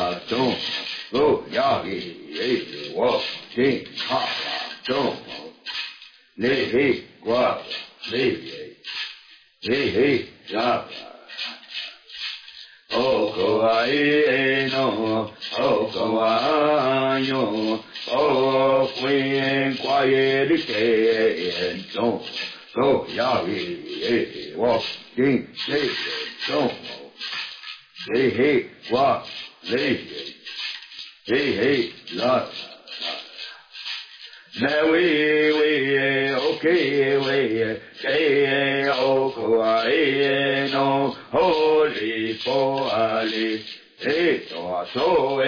中，不要以我心好中，你我你呀。Okoai no, Okoai O Queen quiet again, don't go Yahi, walk in, say, don't they hate what they hate lot. Now we, okay, we, say, Okoai no, holy, holy, so